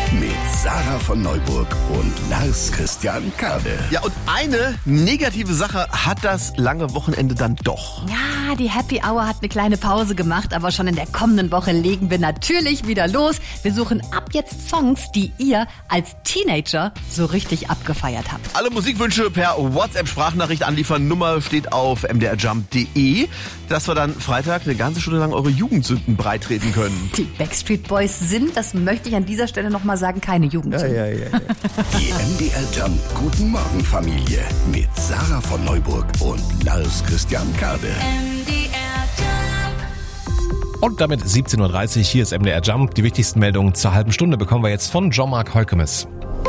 mit Sarah von Neuburg und Lars Christian Kade. Ja, und eine negative Sache hat das lange Wochenende dann doch. Ja, die Happy Hour hat eine kleine Pause gemacht, aber schon in der kommenden Woche legen wir natürlich wieder los. Wir suchen ab jetzt Songs, die ihr als Teenager so richtig abgefeiert habt. Alle Musikwünsche per WhatsApp-Sprachnachricht anliefern. Nummer steht auf mdrjump.de, dass wir dann Freitag eine ganze Stunde lang eure Jugendsünden breitreten können. Die Backstreet Boys sind, das möchte ich an dieser Stelle nochmal sagen, keine Jugendsünden. Ja. Die MDR Jump Guten Morgen Familie mit Sarah von Neuburg und Lars Christian Kade. Und damit 17.30 Uhr, hier ist MDR Jump. Die wichtigsten Meldungen zur halben Stunde bekommen wir jetzt von Jean-Marc Heukemes.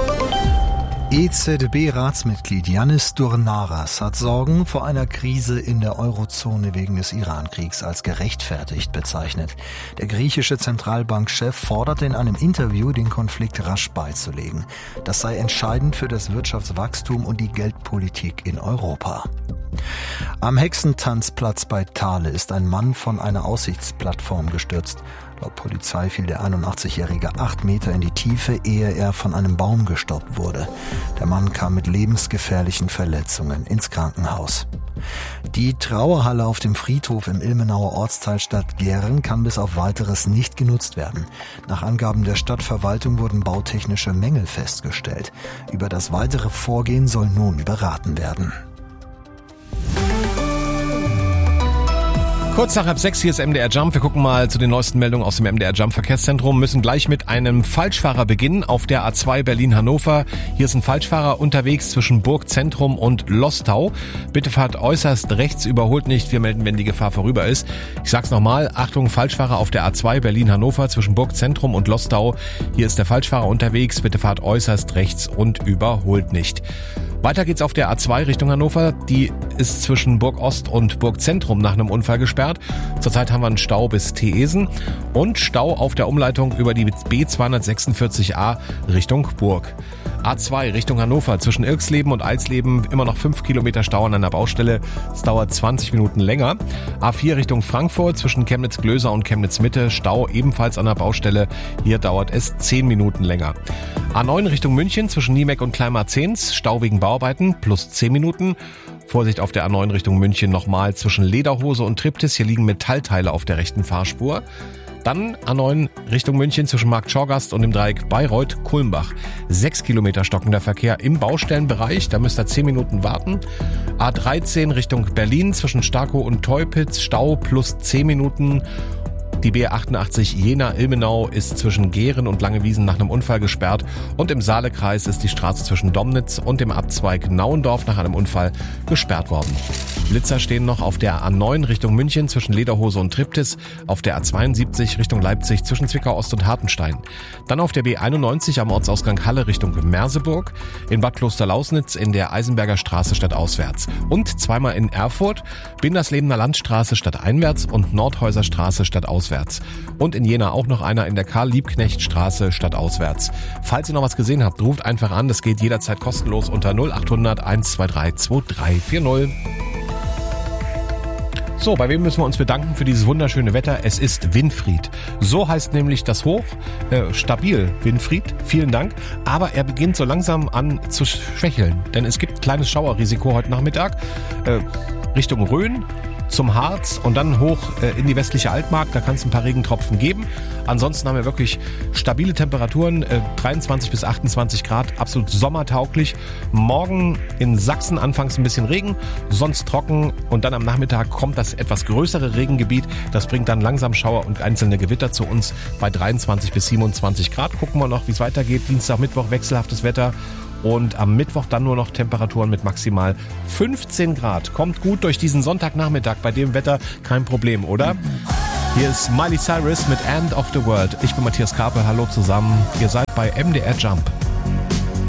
EZB-Ratsmitglied Yannis Dournaras hat Sorgen vor einer Krise in der Eurozone wegen des Iran-Kriegs als gerechtfertigt bezeichnet. Der griechische Zentralbankchef forderte in einem Interview, den Konflikt rasch beizulegen. Das sei entscheidend für das Wirtschaftswachstum und die Geldpolitik in Europa. Am Hexentanzplatz bei Thale ist ein Mann von einer Aussichtsplattform gestürzt. Laut Polizei fiel der 81-Jährige 8 Meter in die Tiefe, ehe er von einem Baum gestoppt wurde. Der Mann kam mit lebensgefährlichen Verletzungen ins Krankenhaus. Die Trauerhalle auf dem Friedhof im Ilmenauer Ortsteil Stadtgehren kann bis auf Weiteres nicht genutzt werden. Nach Angaben der Stadtverwaltung wurden bautechnische Mängel festgestellt. Über das weitere Vorgehen soll nun beraten werden. Kurz nach 6:30, hier ist MDR Jump. Wir gucken mal zu den neuesten Meldungen aus dem MDR Jump Verkehrszentrum. Müssen gleich mit einem Falschfahrer beginnen auf der A2 Berlin-Hannover. Hier ist ein Falschfahrer unterwegs zwischen Burgzentrum und Lostau. Bitte fahrt äußerst rechts, überholt nicht. Wir melden, wenn die Gefahr vorüber ist. Ich sag's nochmal, Achtung, Falschfahrer auf der A2 Berlin-Hannover zwischen Burgzentrum und Lostau. Hier ist der Falschfahrer unterwegs. Bitte fahrt äußerst rechts und überholt nicht. Weiter geht's auf der A2 Richtung Hannover. Die ist zwischen Burg Ost und Burg Zentrum nach einem Unfall gesperrt. Zurzeit haben wir einen Stau bis Theesen und Stau auf der Umleitung über die B246a Richtung Burg. A2 Richtung Hannover zwischen Irxleben und Eilsleben immer noch 5 Kilometer Stau an einer Baustelle. Es dauert 20 Minuten länger. A4 Richtung Frankfurt zwischen Chemnitz-Glöser und Chemnitz-Mitte. Stau ebenfalls an der Baustelle. Hier dauert es 10 Minuten länger. A9 Richtung München zwischen Niemeck und Kleinmarzens. Stau wegen Bauarbeiten plus 10 Minuten. Vorsicht auf der A9 Richtung München nochmal zwischen Lederhose und Triptis. Hier liegen Metallteile auf der rechten Fahrspur. Dann A9 Richtung München zwischen Markt-Schorgast und dem Dreieck Bayreuth-Kulmbach. 6 Kilometer stockender Verkehr im Baustellenbereich, da müsst ihr 10 Minuten warten. A13 Richtung Berlin zwischen Starkow und Teupitz, Stau plus 10 Minuten. Die B88 Jena-Ilmenau ist zwischen Gehren und Langewiesen nach einem Unfall gesperrt und im Saalekreis ist die Straße zwischen Domnitz und dem Abzweig Nauendorf nach einem Unfall gesperrt worden. Blitzer stehen noch auf der A9 Richtung München zwischen Lederhose und Triptis, auf der A72 Richtung Leipzig zwischen Zwickau Ost und Hartenstein. Dann auf der B91 am Ortsausgang Halle Richtung Merseburg, in Bad Klosterlausnitz in der Eisenberger Straße stadtauswärts und zweimal in Erfurt, Binderslebener Landstraße stadteinwärts und Nordhäuser Straße stadtauswärts. Und in Jena auch noch einer in der Karl-Liebknecht-Straße stadtauswärts. Falls ihr noch was gesehen habt, ruft einfach an. Das geht jederzeit kostenlos unter 0800 123 2340. So, bei wem müssen wir uns bedanken für dieses wunderschöne Wetter? Es ist Winfried. So heißt nämlich das Hoch. Stabil, Winfried. Vielen Dank. Aber er beginnt so langsam an zu schwächeln. Denn es gibt kleines Schauerrisiko heute Nachmittag. Richtung Rhön, zum Harz und dann hoch in die westliche Altmark. Da kann es ein paar Regentropfen geben. Ansonsten haben wir wirklich stabile Temperaturen, 23 bis 28 Grad, absolut sommertauglich. Morgen in Sachsen anfangs ein bisschen Regen, sonst trocken und dann am Nachmittag kommt das etwas größere Regengebiet. Das bringt dann langsam Schauer und einzelne Gewitter zu uns bei 23 bis 27 Grad. Gucken wir noch, wie es weitergeht. Dienstag, Mittwoch wechselhaftes Wetter. Und am Mittwoch dann nur noch Temperaturen mit maximal 15 Grad. Kommt gut durch diesen Sonntagnachmittag. Bei dem Wetter kein Problem, oder? Hier ist Miley Cyrus mit End of the World. Ich bin Matthias Karpe. Hallo zusammen. Ihr seid bei MDR Jump.